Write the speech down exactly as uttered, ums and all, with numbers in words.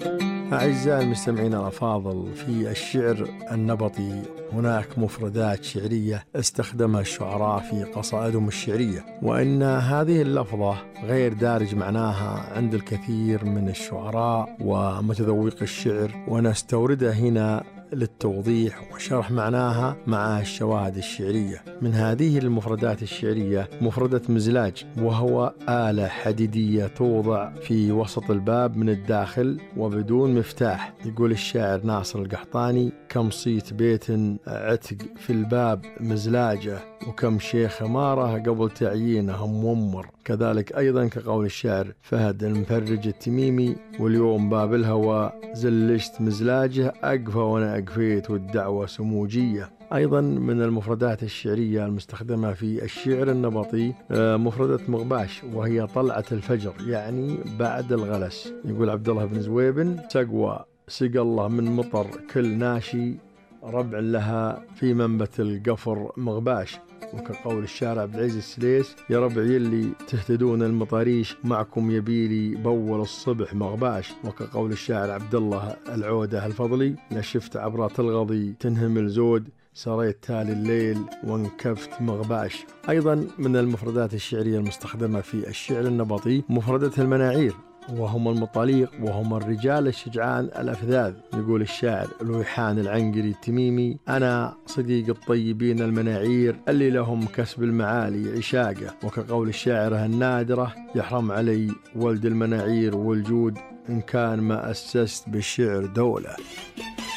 أعزائي المستمعين الأفاضل، في الشعر النبطي هناك مفردات شعرية استخدمها الشعراء في قصائدهم الشعرية، وإن هذه اللفظة غير دارج معناها عند الكثير من الشعراء ومتذوق الشعر، ونستوردها هنا للتوضيح وشرح معناها مع الشواهد الشعرية. من هذه المفردات الشعرية مفردة مزلاج، وهو آلة حديدية توضع في وسط الباب من الداخل وبدون مفتاح. يقول الشاعر ناصر القحطاني: كم صيت بيت عتق في الباب مزلاجة، وكم شيخ أمارة قبل تعيينه مومر. كذلك أيضا كقول الشاعر فهد المفرج التميمي: واليوم باب الهوى زلشت مزلاجه، أقفى وأنا أقفيت والدعوة سموجية. أيضا من المفردات الشعرية المستخدمة في الشعر النبطي مفردة مغباش، وهي طلعة الفجر، يعني بعد الغلس. يقول عبد الله بن زويبن: سقوى سقى الله من مطر كل ناشي، ربع لها في منبت القفر مغباش. وكقول الشاعر عبد العزيز السليس: يا ربع يلي تهتدون المطاريش، معكم يبيلي بول الصبح مغباش. وكقول الشاعر عبد الله العودة الفضلي: نشفت عبرات الغضي تنهم الزود، سريت تالي الليل وانكفت مغباش. أيضا من المفردات الشعرية المستخدمة في الشعر النبطي مفردة المناعير، وهم المطاليق، وهم الرجال الشجعان الأفذاذ. يقول الشاعر الويحان العنقري التميمي: أنا صديق الطيبين المناعير اللي لهم كسب المعالي عشاقة. وكقول الشاعرة النادرة: يحرم علي ولد المناعير والجود، إن كان ما أسست بالشعر دولة.